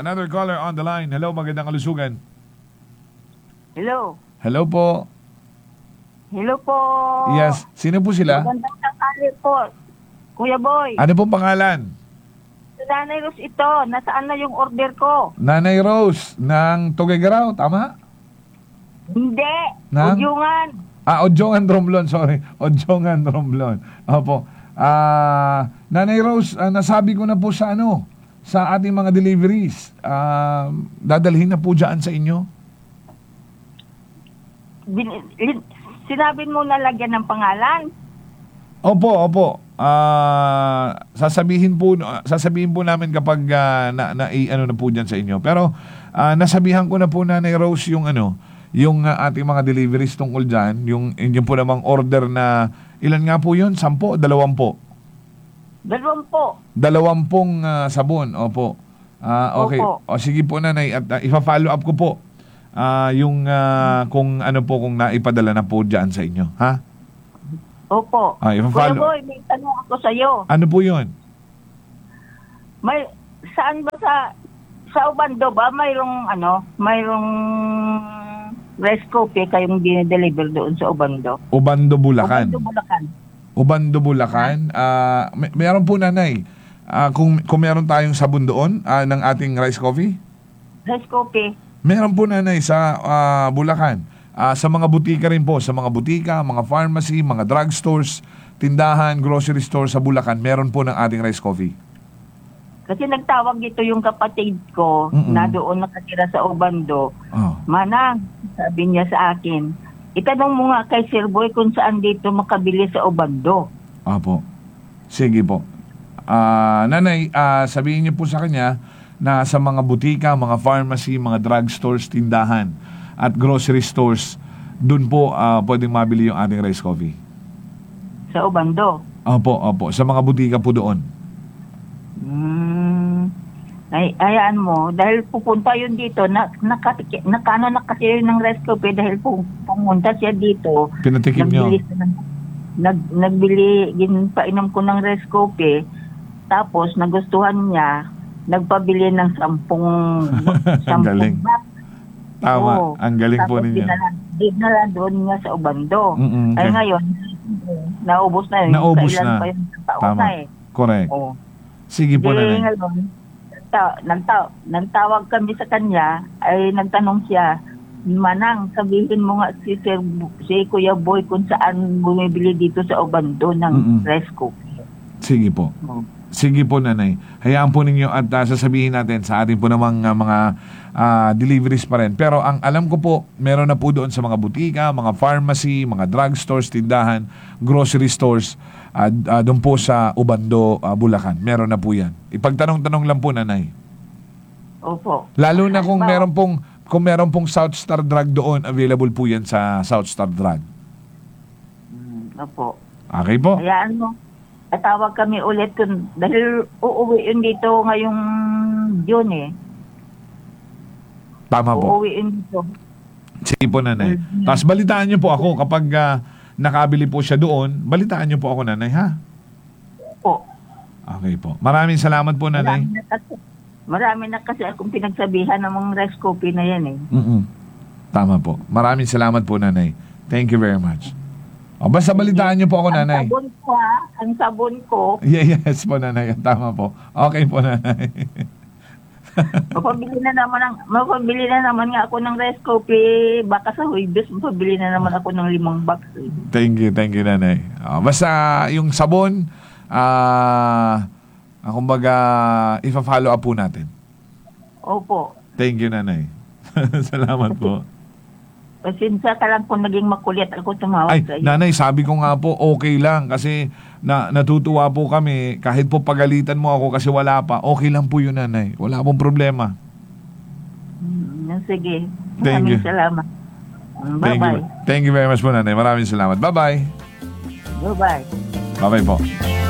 Another caller on the line. Hello, magandang kalusugan. Hello. Hello po. Hello po. Yes, sino po sila? Magandang tanghali po. Kuya Boy. Ano pong pangalan? Nanay Rose ito. Nasaan na yung order ko? Nanay Rose ng Tuguegarao, tama? Hindi. Nang? Udyungan. Odjongan Romblon, sorry. Odjongan Romblon. Opo. Nanay Rose, nasabi ko na po sa ating mga deliveries. Dadalhin na po dyan sa inyo. Sinabi mo na lagyan ng pangalan? Opo. Sasabihin po namin kapag ano na po diyan sa inyo. Pero nasabihan ko na po Nanay Rose yung ating mga deliveries tungkol diyan, yung po namang order na ilan nga po 'yun? 10, 20. 20 sabon, opo. Okay. Opo. O sige po Nanay, at ipa-follow up ko po kung naipadala na po diyan sa inyo, ha? Opo. Kuya Boy, may tanong ako sa iyo. Ano po 'yun? Saan ba sa Ubando ba mayroong rice coffee kayong dinideliver doon sa Ubando? Ubando, Bulacan. Ubando, Bulacan. Meron po Nanay. Kung meron tayong sabon doon ng ating rice coffee? Rice coffee. Meron po Nanay sa Bulacan. Sa mga butika rin po, sa mga butika, mga pharmacy, mga drugstores, tindahan, grocery store sa Bulacan, meron po ng ating rice coffee. Kasi nagtawag dito yung kapatid ko na doon nakatira sa Ubando. Manang, sabi niya sa akin, itanong mo nga kay Sir Boy kung saan dito makabili sa Ubando. Apo. Sige po. Nanay, sabihin niyo po sa kanya na sa mga butika, mga pharmacy, mga drugstores, tindahan, at grocery stores, dun po pwedeng mabili yung ating rice coffee. Sa Ubando? Opo. Sa mga butika po doon. Ayaan mo, dahil pupunta yun dito, nakano na kasi yun ng rice coffee dahil pumunta siya dito. Pinatikim nyo? Nagbili, ginpainom ko ng rice coffee, tapos nagustuhan niya, nagpabili ng 10 galing. box. Tama, ang galing po ninyo. Dinala doon niya sa Ubando. Ay ngayon, naubos na yun. Naubos Kailan na. pa yun sa taon Tama. na eh. Correct. Sige po Nanay. Ngayon, nagtawag kami sa kanya, ay nagtanong siya, Manang, sabihin mo nga si Kuya Boy kung saan bumibili dito sa Ubando ng rice coffee. Sige po. Sige po Nanay. Hayaan po ninyo at sasabihin natin sa ating po namang mga deliveries pa rin. Pero ang alam ko po, meron na po doon sa mga butika, mga pharmacy, mga drugstores, tindahan, grocery stores, doon po sa Ubando, Bulacan. Meron na po yan. Ipagtanong-tanong lang po Nanay. Opo. Lalo na kung meron pong South Star Drug doon, available po yan sa South Star Drug. Opo. Okay po. Hayaan mo. Tawag kami ulit dahil uuwi yun dito ngayong June eh. Tama po. Uuwi yun dito. Sige po Nanay. Tapos balitaan niyo po ako kapag nakabili po siya doon. Balitaan niyo po ako Nanay, ha? Po. Okay po. Maraming salamat po Nanay. Marami na kasi akong pinagsabihan ng mga rice coffee na yan eh. Tama po. Maraming salamat po Nanay. Thank you very much. Basta balitaan niyo po ako Nanay. Ang sabon ko. Yes po Nanay. Tama po. Okay po Nanay. Mapabili na naman nga ako ng rice coffee. Baka sa Huibes, mapabili na naman ako ng 5 box. Thank you Nanay. Basta yung sabon, kumbaga, ipa-follow up po natin. Opo. Thank you Nanay. Salamat po. Pasensya ka lang kung naging makulit ako tumawag sa iyo. Nanay, sabi ko nga po, okay lang. Kasi natutuwa po kami. Kahit po pagalitan mo ako kasi wala pa, okay lang po yun, Nanay. Wala pong problema. Sige. Thank you. Maraming salamat. Bye-bye. Thank you very much po, Nanay. Maraming salamat. Bye-bye. Bye-bye. Bye-bye po.